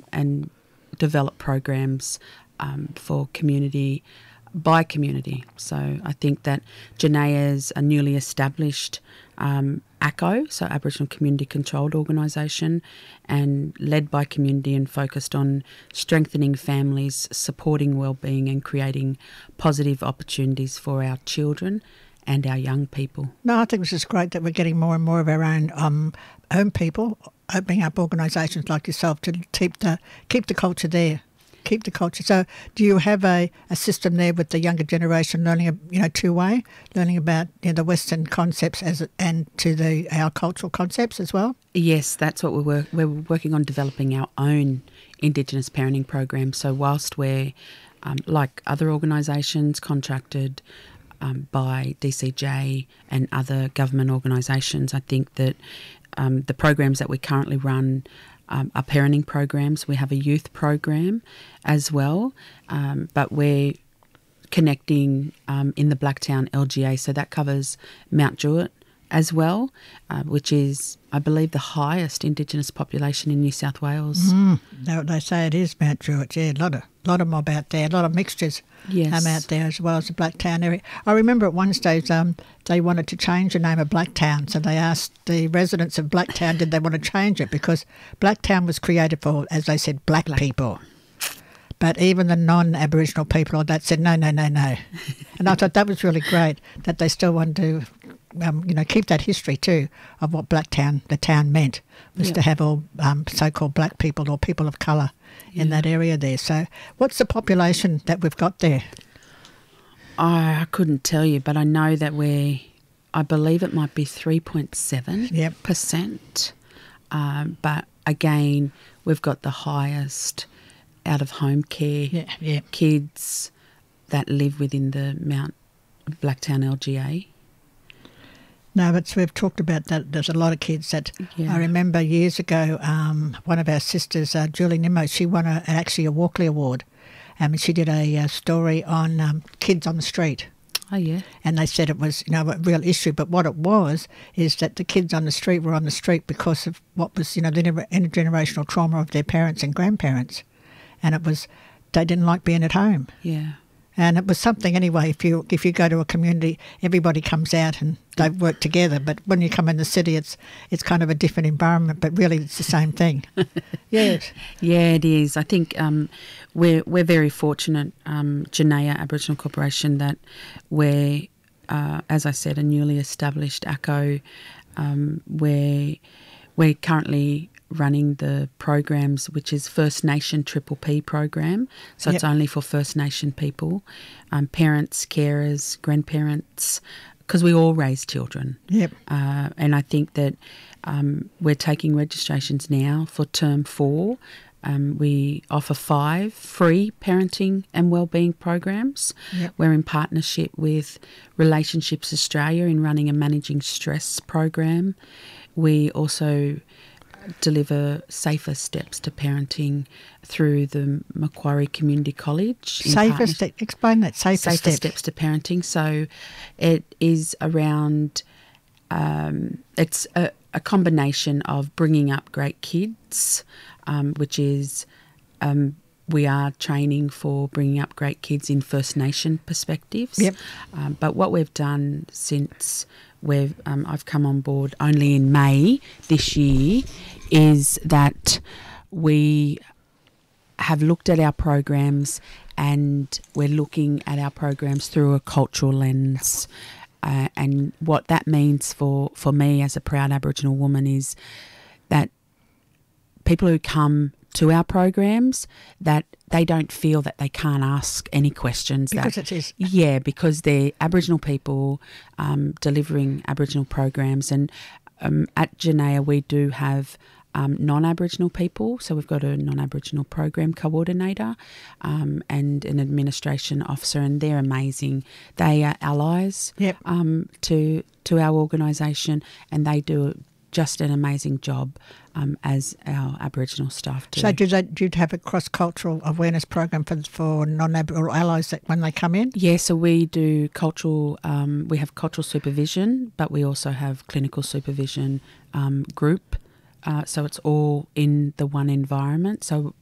and develop programs for community by community. So I think that Janaea is a newly established ACCO, so Aboriginal Community Controlled Organisation, and led by community and focused on strengthening families, supporting wellbeing and creating positive opportunities for our children and our young people. No, I think this is great that we're getting more and more of our own people opening up organisations like yourself to keep the culture there. Keep the culture. So do you have a system there with the younger generation learning, two-way, learning about the Western concepts and to our cultural concepts as well? Yes, that's what we're working on, developing our own Indigenous parenting program. So whilst we're, like other organisations, contracted by DCJ and other government organisations, I think that the programs that we currently run are parenting programs. We have a youth program as well, but we're connecting in the Blacktown LGA, so that covers Mount Druitt as well, which is, I believe, the highest Indigenous population in New South Wales. They say it is Mount Druitt, yeah, a lot of mob out there, a lot of mixtures out there as well as the Blacktown area. I remember at one stage they wanted to change the name of Blacktown, so they asked the residents of Blacktown did they want to change it, because Blacktown was created for, as they said, black people. But even the non-Aboriginal people or that said, no. And I thought that was really great that they still wanted to keep that history too of what Blacktown, the town meant, was to have all so-called black people or people of colour in that area there. So what's the population that we've got there? I couldn't tell you, but I know that I believe it might be 3.7%. But again, we've got the highest out-of-home care kids that live within the Mount Blacktown LGA. No, but we've talked about that. There's a lot of kids that I remember years ago. One of our sisters, Julie Nimmo, she won actually a Walkley Award. She did a story on kids on the street. Oh, yeah. And they said it was, a real issue. But what it was is that the kids on the street were on the street because of what was, the intergenerational trauma of their parents and grandparents. And it was, they didn't like being at home. Yeah. And it was something anyway, if you go to a community, everybody comes out and they work together. But when you come in the city, it's kind of a different environment, but really it's the same thing. Yes. Yeah, it is. I think we're very fortunate, Janaea Aboriginal Corporation, that we're, as I said, a newly established ACCO. We're currently running the programs, which is First Nation Triple P program. So it's only for First Nation people, parents, carers, grandparents, because we all raise children. Yep. And I think that we're taking registrations now for Term 4. We offer 5 free parenting and wellbeing programs. Yep. We're in partnership with Relationships Australia in running a managing stress program. We also deliver safer steps to parenting through the Macquarie Community College. Explain that. Safer steps to parenting. So it is around, it's a combination of bringing up great kids, which is we are training for bringing up great kids in First Nation perspectives. Yep. But what we've done since I've come on board only in May this year is that we have looked at our programs and we're looking at our programs through a cultural lens. And what that means for me as a proud Aboriginal woman is that people who come to our programs, that they don't feel that they can't ask any questions. Because it is. Yeah, because they're Aboriginal people delivering Aboriginal programs. And at Janaea we do have non-Aboriginal people. So we've got a non-Aboriginal program coordinator and an administration officer, and they're amazing. They are allies to our organisation, and they do just an amazing job as our Aboriginal staff do. So do you have a cross-cultural awareness program for non-Aboriginal allies that when they come in? Yeah, so we do cultural, we have cultural supervision, but we also have clinical supervision group. So it's all in the one environment. So